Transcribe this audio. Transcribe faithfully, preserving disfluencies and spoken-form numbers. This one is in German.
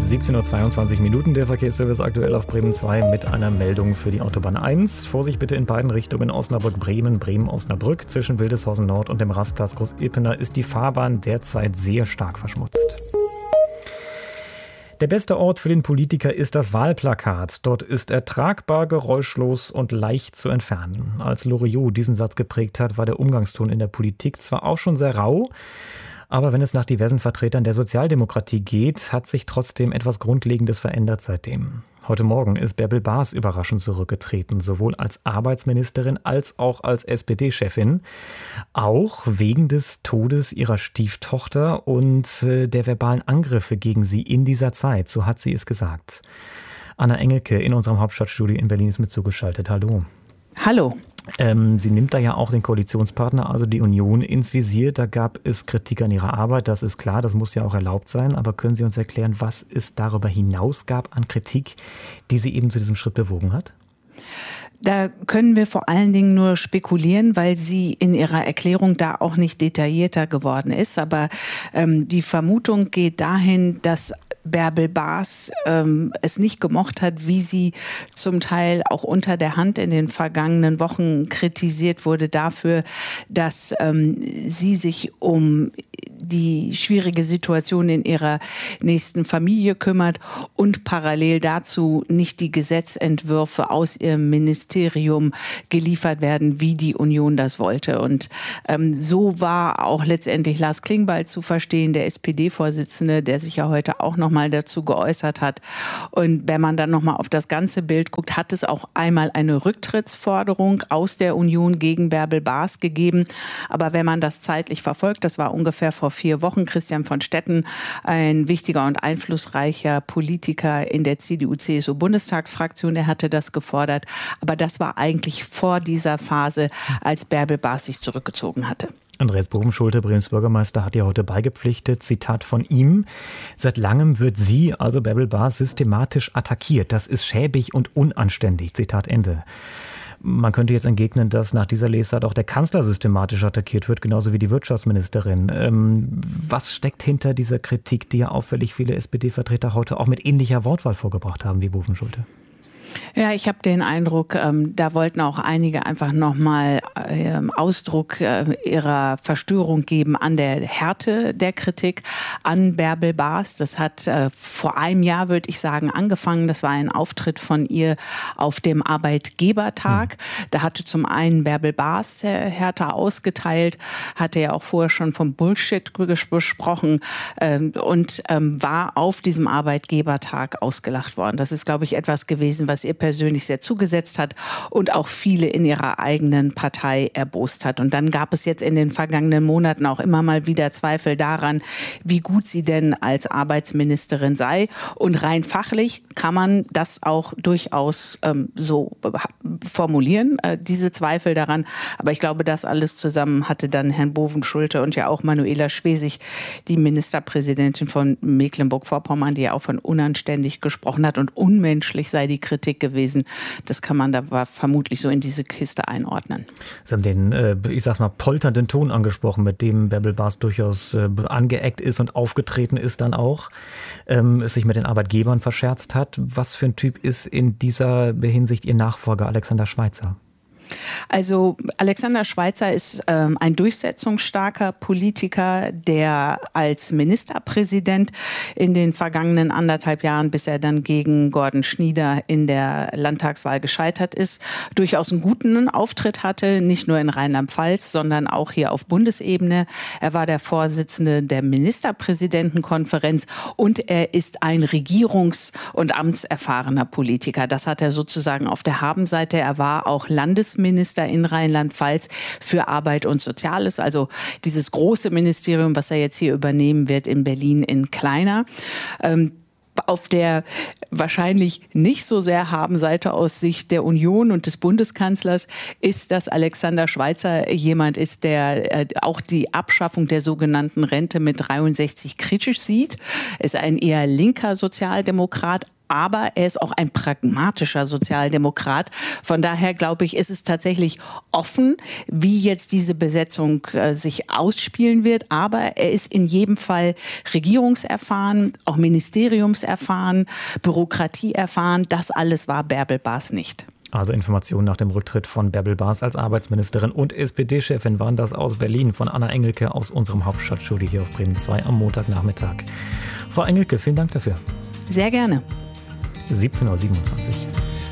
siebzehn Uhr zweiundzwanzig Minuten, der Verkehrsservice aktuell auf Bremen zwei mit einer Meldung für die Autobahn eins. Vorsicht bitte in beiden Richtungen Osnabrück-Bremen, Bremen-Osnabrück. Zwischen Wildeshausen Nord und dem Rastplatz Groß-Ippener ist die Fahrbahn derzeit sehr stark verschmutzt. Der beste Ort für den Politiker ist das Wahlplakat. Dort ist er tragbar, geräuschlos und leicht zu entfernen. Als Loriot diesen Satz geprägt hat, war der Umgangston in der Politik zwar auch schon sehr rau, aber wenn es nach diversen Vertretern der Sozialdemokratie geht, hat sich trotzdem etwas Grundlegendes verändert seitdem. Heute Morgen ist Bärbel Baas überraschend zurückgetreten, sowohl als Arbeitsministerin als auch als S P D-Chefin. Auch wegen des Todes ihrer Stieftochter und der verbalen Angriffe gegen sie in dieser Zeit, so hat sie es gesagt. Anna Engelke in unserem Hauptstadtstudio in Berlin ist mit zugeschaltet. Hallo. Hallo. Ähm, sie nimmt da ja auch den Koalitionspartner, also die Union, ins Visier. Da gab es Kritik an ihrer Arbeit, das ist klar, das muss ja auch erlaubt sein. Aber können Sie uns erklären, was es darüber hinaus gab an Kritik, die Sie eben zu diesem Schritt bewogen hat? Da können wir vor allen Dingen nur spekulieren, weil sie in ihrer Erklärung da auch nicht detaillierter geworden ist. Aber ähm, die Vermutung geht dahin, dass Bärbel Baas ähm, es nicht gemocht hat, wie sie zum Teil auch unter der Hand in den vergangenen Wochen kritisiert wurde dafür, dass ähm, sie sich um die schwierige Situation in ihrer nächsten Familie kümmert und parallel dazu nicht die Gesetzentwürfe aus ihrem Ministerium geliefert werden, wie die Union das wollte. Und ähm, so war auch letztendlich Lars Klingbeil zu verstehen, der S P D-Vorsitzende, der sich ja heute auch noch mal dazu geäußert hat. Und wenn man dann noch mal auf das ganze Bild guckt, hat es auch einmal eine Rücktrittsforderung aus der Union gegen Bärbel Baas gegeben. Aber wenn man das zeitlich verfolgt, das war ungefähr vor vier Wochen, Christian von Stetten, ein wichtiger und einflussreicher Politiker in der C D U-C S U-Bundestagsfraktion, der hatte das gefordert. Aber das war eigentlich vor dieser Phase, als Bärbel Baas sich zurückgezogen hatte. Andreas Bovenschulte, Bremens Bürgermeister, hat ja heute beigepflichtet, Zitat von ihm: Seit langem wird sie, also Bärbel Baas, systematisch attackiert. Das ist schäbig und unanständig. Zitat Ende. Man könnte jetzt entgegnen, dass nach dieser Lesart auch der Kanzler systematisch attackiert wird, genauso wie die Wirtschaftsministerin. Ähm, was steckt hinter dieser Kritik, die ja auffällig viele S P D-Vertreter heute auch mit ähnlicher Wortwahl vorgebracht haben wie Bovenschulte? Ja, ich habe den Eindruck, ähm, da wollten auch einige einfach nochmal ähm, Ausdruck äh, ihrer Verstörung geben an der Härte der Kritik an Bärbel Baas. Das hat äh, vor einem Jahr, würde ich sagen, angefangen. Das war ein Auftritt von ihr auf dem Arbeitgebertag. Mhm. Da hatte zum einen Bärbel Baas äh, härter ausgeteilt, hatte ja auch vorher schon vom Bullshit gesprochen ähm, und ähm, war auf diesem Arbeitgebertag ausgelacht worden. Das ist, glaube ich, etwas gewesen, was ihr persönlich sehr zugesetzt hat und auch viele in ihrer eigenen Partei erbost hat. Und dann gab es jetzt in den vergangenen Monaten auch immer mal wieder Zweifel daran, wie gut sie denn als Arbeitsministerin sei. Und rein fachlich kann man das auch durchaus ähm, so formulieren, äh, diese Zweifel daran. Aber ich glaube, das alles zusammen hatte dann Herrn Bovenschulte und ja auch Manuela Schwesig, die Ministerpräsidentin von Mecklenburg-Vorpommern, die ja auch von unanständig gesprochen hat und unmenschlich sei die Kritik gewesen. Das kann man da vermutlich so in diese Kiste einordnen. Sie haben den, äh, ich sag's mal, polternden Ton angesprochen, mit dem Bärbel Baas durchaus äh, angeeckt ist und aufgetreten ist dann auch, ähm, es sich mit den Arbeitgebern verscherzt hat. Was für ein Typ ist in dieser Hinsicht Ihr Nachfolger Alexander Schweitzer? Also Alexander Schweitzer ist ähm, ein durchsetzungsstarker Politiker, der als Ministerpräsident in den vergangenen anderthalb Jahren, bis er dann gegen Gordon Schnieder in der Landtagswahl gescheitert ist, durchaus einen guten Auftritt hatte, nicht nur in Rheinland-Pfalz, sondern auch hier auf Bundesebene. Er war der Vorsitzende der Ministerpräsidentenkonferenz und er ist ein regierungs- und amtserfahrener Politiker. Das hat er sozusagen auf der Habenseite. Er war auch Landesminister Minister in Rheinland-Pfalz für Arbeit und Soziales, also dieses große Ministerium, was er jetzt hier übernehmen wird in Berlin, in kleiner. Ähm, auf der wahrscheinlich nicht so sehr Habenseite aus Sicht der Union und des Bundeskanzlers ist, dass Alexander Schweitzer jemand ist, der äh, auch die Abschaffung der sogenannten Rente mit dreiundsechzig kritisch sieht. Er ist ein eher linker Sozialdemokrat, aber er ist auch ein pragmatischer Sozialdemokrat. Von daher glaube ich, ist es tatsächlich offen, wie jetzt diese Besetzung äh, sich ausspielen wird. Aber er ist in jedem Fall regierungserfahren, auch ministeriumserfahren, bürokratieerfahren. Das alles war Bärbel Baas nicht. Also Informationen nach dem Rücktritt von Bärbel Baas als Arbeitsministerin und S P D-Chefin waren das aus Berlin von Anna Engelke aus unserem Hauptstadtstudio hier auf Bremen zwei am Montagnachmittag. Frau Engelke, vielen Dank dafür. Sehr gerne. siebzehn Uhr siebenundzwanzig.